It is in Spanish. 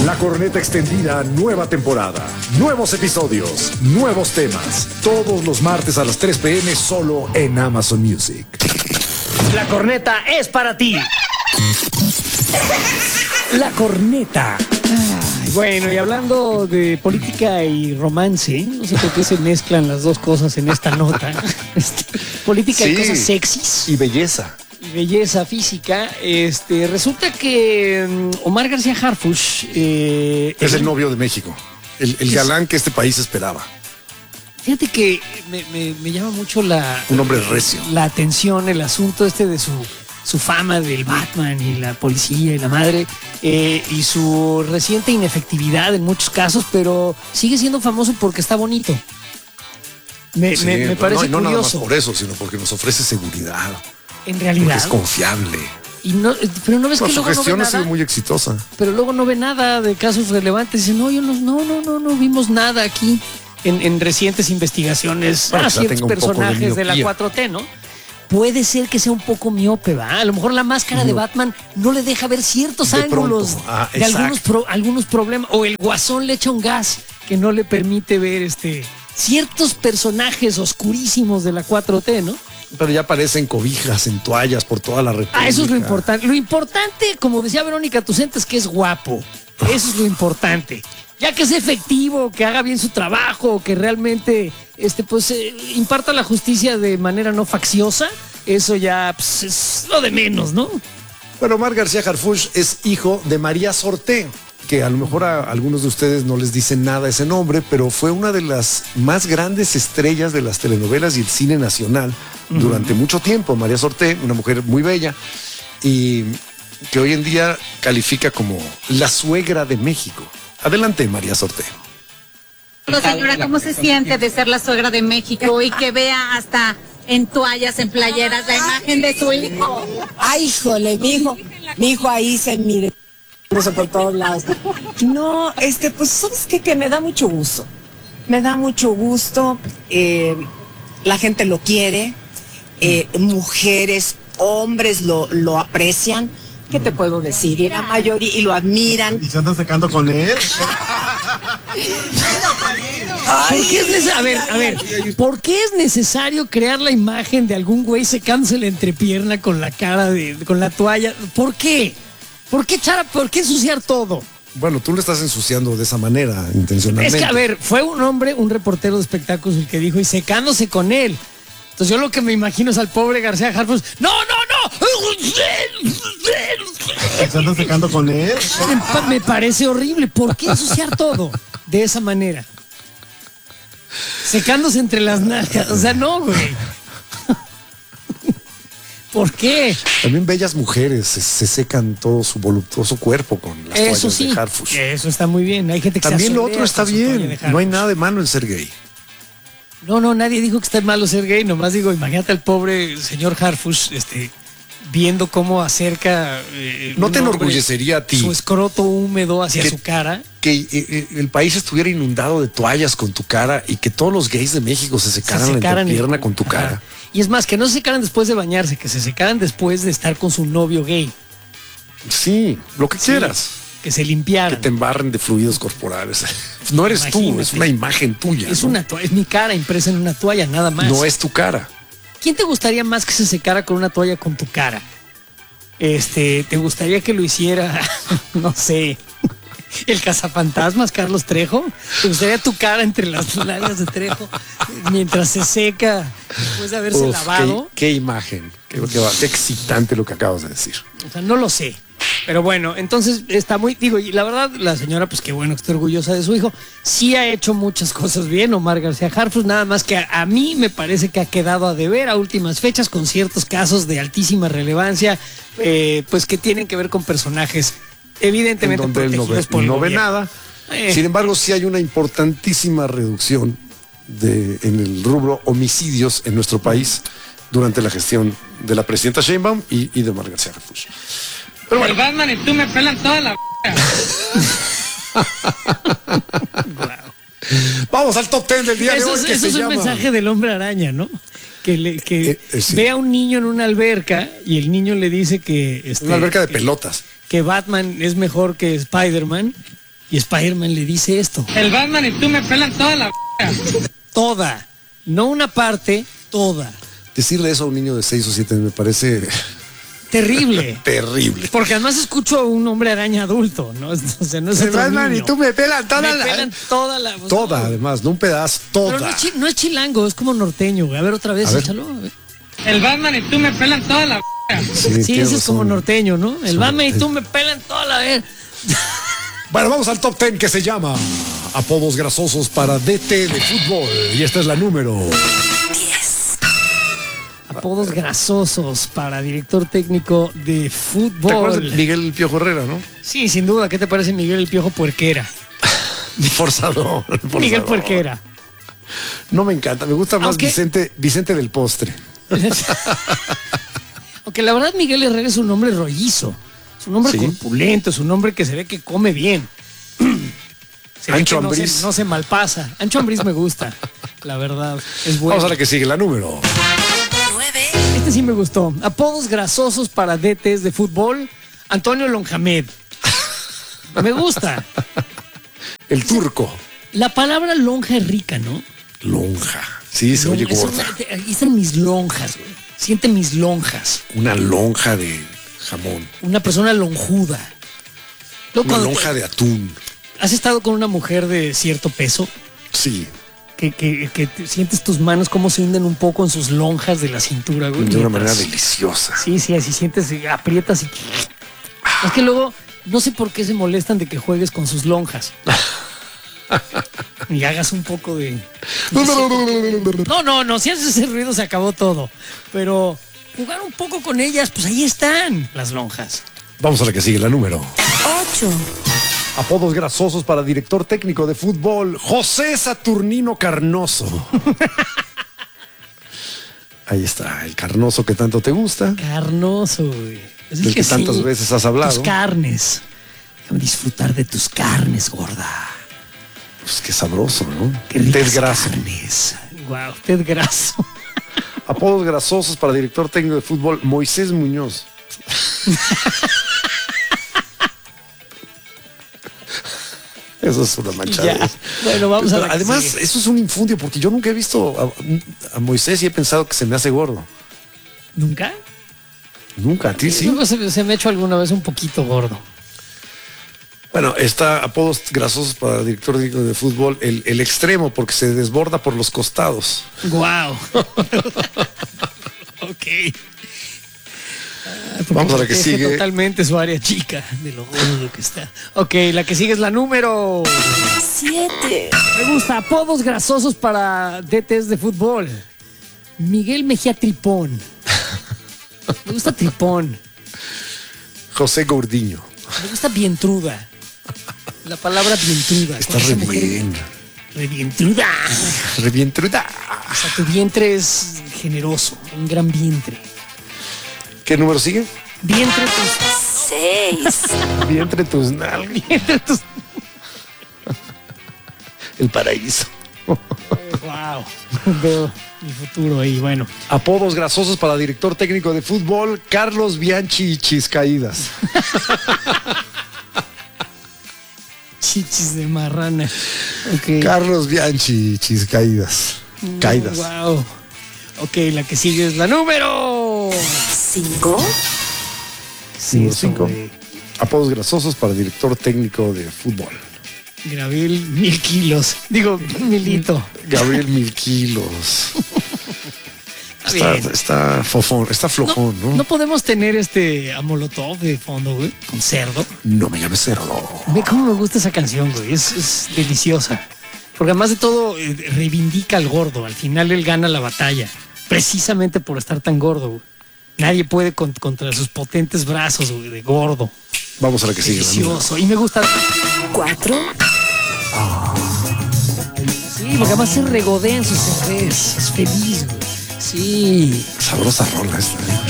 La Corneta Extendida, nueva temporada. Nuevos episodios, nuevos temas. Todos los martes a las 3 p.m. solo en Amazon Music. La Corneta es para ti. La Corneta. Ay, bueno, y hablando de política y romance, no sé por qué se mezclan las dos cosas en esta nota. Política y cosas sexys. Y belleza. Y belleza física. Resulta que Omar García Harfuch es el novio de México. El galán que este país esperaba. Fíjate que me llama mucho un hombre recio. La atención, el asunto de su fama del Batman y la policía y la madre, y su reciente inefectividad en muchos casos, pero sigue siendo famoso porque está bonito. Me parece no curioso. Nada más por eso, sino porque nos ofrece seguridad. En realidad. Porque es confiable. Y pero no ves que su luego gestión no ve ha sido nada. muy exitosa. Pero luego no ve nada de casos relevantes. Dice, no, no vimos nada aquí en recientes investigaciones a ciertos personajes de la 4T, ¿no? Puede ser que sea un poco miope, ¿va? A lo mejor la máscara de Batman no le deja ver ciertos ángulos de algunos problemas. O el Guasón le echa un gas que no le permite ver ciertos personajes oscurísimos de la 4T, ¿no? Pero ya aparecen cobijas en toallas por toda la República. Eso es lo importante. Lo importante, como decía Verónica Tucent, es que es guapo. Eso es lo importante. Ya que es efectivo, que haga bien su trabajo, que realmente imparta la justicia de manera no facciosa, eso ya es lo de menos, ¿no? Bueno, Omar García Harfuch es hijo de María Sorté, que a lo mejor a algunos de ustedes no les dice nada ese nombre, pero fue una de las más grandes estrellas de las telenovelas y el cine nacional durante mucho tiempo. María Sorté, una mujer muy bella y que hoy en día califica como la suegra de México. Adelante, María Sorté. Señora, ¿cómo se siente de ser la suegra de México y que vea hasta en toallas, en playeras, la imagen de su hijo? Ay, híjole, mi hijo ahí se mire por todos lados. No, pues, ¿sabes qué? Que me da mucho gusto. Me da mucho gusto. La gente lo quiere. Mujeres, hombres lo aprecian. ¿Qué te puedo decir? Y la mayoría, y lo admiran. ¿Y se anda secando con él? ¿Por qué es a ver, ¿por qué es necesario crear la imagen de algún güey secándose la entrepierna con la cara con la toalla? ¿Por qué? ¿Por qué, Chara? ¿Por qué ensuciar todo? Bueno, tú lo estás ensuciando de esa manera, intencionalmente. Es que, a ver, fue un hombre, un reportero de espectáculos el que dijo, y secándose con él. Entonces yo lo que me imagino es al pobre García Harfuch. ¡No! ¿Se anda secando con él? Me parece horrible. ¿Por qué ensuciar todo de esa manera? Secándose entre las nalgas. O sea, no, güey. ¿Por qué? También bellas mujeres se secan todo su voluptuoso cuerpo con las toallas de Harfuch. Eso está muy bien. Hay gente que también lo otro está bien. No hay nada de malo en ser gay. No, nadie dijo que está malo ser gay. Nomás digo, imagínate al pobre señor Harfuch, viendo cómo acerca ¿no te enorgullecería a ti su escroto húmedo hacia su cara? Que el país estuviera inundado de toallas con tu cara y que todos los gays de México se secaran la entrepierna con tu cara. Y es más, que no se secaran después de bañarse, que se secaran después de estar con su novio gay. Sí, lo que quieras. Que se limpiaran. Que te embarren de fluidos corporales. No eres tú, es una imagen tuya. Es es mi cara impresa en una toalla, nada más. No es tu cara. ¿Quién te gustaría más que se secara con una toalla con tu cara? ¿Te gustaría que lo hiciera, no sé, el cazafantasmas, Carlos Trejo? ¿Te gustaría tu cara entre las nalgas de Trejo mientras se seca después de haberse lavado? Qué imagen, qué excitante lo que acabas de decir. O sea, no lo sé. Pero bueno, entonces está y la verdad, la señora, pues qué bueno que esté orgullosa de su hijo. Sí ha hecho muchas cosas bien, Omar García Harfuch, nada más que a mí me parece que ha quedado a deber a últimas fechas con ciertos casos de altísima relevancia, pues que tienen que ver con personajes evidentemente en donde protegidos por el no ve gobierno. nada. Sin embargo, sí hay una importantísima reducción en el rubro homicidios en nuestro país durante la gestión de la presidenta Sheinbaum y de Omar García Harfuch. Pero bueno. El Batman y tú me pelan toda la Vamos al top 10 del día de hoy. Eso es un mensaje del Hombre Araña, ¿no? Que sí. Ve a un niño en una alberca y el niño le dice que... una alberca de pelotas. Que Batman es mejor que Spider-Man Y Spider-Man le dice esto. El Batman y tú me pelan toda la Toda. No una parte, toda. Decirle eso a un niño de 6 o 7 me parece Terrible. terrible. Porque además escucho a un hombre araña adulto, ¿no? O sea, no es El otro Batman niño. y tú me pelan toda Me pelan toda la... Toda, además, no un pedazo, Pero toda. no es chilango, es como norteño, güey. A ver otra vez, A ver. échalo. A ver. El Batman y tú me pelan toda la Sí, tienes ese es razón. como norteño, ¿no? El Sí, Batman y tú norteño. me pelan toda la vez. Bueno, vamos al top 10 que se llama Apodos grasosos para DT de fútbol. Y esta es la número. Apodos grasosos para director técnico de ¿Te fútbol. acuerdas de Miguel El Piojo Herrera, no? Sí, sin duda. ¿Qué te parece Miguel el Piojo Puerquera? Forzador. Miguel Puerquera. No me encanta, me gusta más Aunque- Vicente del Postre. Aunque la verdad Miguel Herrera es un hombre rollizo. Es un hombre Sí. corpulento, es un hombre que se ve que come bien. Se ve Ancho que Ambriz. no se malpasa. Ancho Ambriz me gusta, la verdad. Es bueno. Vamos a la que sigue, la número. Este sí me gustó. Apodos grasosos para DTs de fútbol. Antonio Lonjamed. Me gusta. El turco. La palabra lonja es rica, ¿no? Lonja. Sí, se oye Eso- gorda. Ahí están mis lonjas, güey. Siente mis lonjas. Una lonja de jamón. Una persona lonjuda. Luego, Una cuando lonja de atún. ¿Has estado con una mujer de cierto peso? Sí, Que sientes tus manos cómo se hunden un poco en sus lonjas de la cintura, güey. de una manera Mientras- deliciosa. Sí, sí, así sientes, aprietas y... Es que luego, no sé por qué se molestan de que juegues con sus lonjas. Y hagas un poco de... No, si haces ese ruido se acabó todo. Pero jugar un poco con ellas, pues ahí están las lonjas. Vamos a la que sigue, la número. 8. Apodos grasosos para director técnico de fútbol, José Saturnino Carnoso. Ahí está, el carnoso que tanto te gusta. Carnoso, güey. Es Del que tantas veces has hablado. Tus carnes. Déjame disfrutar de tus carnes, gorda. Pues qué sabroso, ¿no? Qué ricas Ted Graso. carnes. Wow, Ted Graso. Apodos grasosos para director técnico de fútbol, Moisés Muñoz. Eso es una manchada. Ya. Bueno, vamos a la que Además, sigue. eso es un infundio porque yo nunca he visto a Moisés y he pensado que se me hace gordo. ¿Nunca? Nunca, a ti sí. Luego se me ha hecho alguna vez un poquito gordo. Bueno, está apodos grasosos para director técnico de fútbol, el extremo porque se desborda por los costados. Wow. Ok. Porque Vamos a la que protege sigue. Totalmente su área chica de lo gordo que está. Ok, la que sigue es la número 7. Me gusta. Apodos grasosos para DTs de fútbol. Miguel Mejía Tripón. Me gusta Tripón. José Gordiño. Me gusta Vientruda. La palabra Vientruda. Está Con esa re mujer- bien. Re Vientruda. Revientruda. O sea, tu vientre es generoso. Un gran vientre. ¿Qué número sigue? Vientre tus... 6. Vientre tus nalgas. Vientre tus... El paraíso. Wow. Veo mi futuro ahí. Bueno. Apodos grasosos para director técnico de fútbol, Carlos Bianchi Chiscaídas. Chichis de marrana. Ok. Carlos Bianchi Chiscaídas. Caídas. Wow. Ok, la que sigue es la número 5. Sí, Número eso 5. de Apodos grasosos para director técnico de fútbol. Gabriel 1000 kilos. Digo, Milito. Gabriel 1000 kilos. Está bien. Está fofón, está flojón, ¿no? No podemos tener a Molotov de fondo, güey, con cerdo. No me llames cerdo. Ve cómo me gusta esa canción, güey. Es deliciosa. Porque además de todo, reivindica al gordo. Al final él gana la batalla. Precisamente por estar tan gordo, güey. Nadie puede contra sus potentes brazos, güey, de gordo. Vamos a la que sigue. la número. Delicioso. Y me gusta. 4. Sí, porque además se regodea en sus cervezas. Es feliz, güey. Sí. Sabrosa rola esta.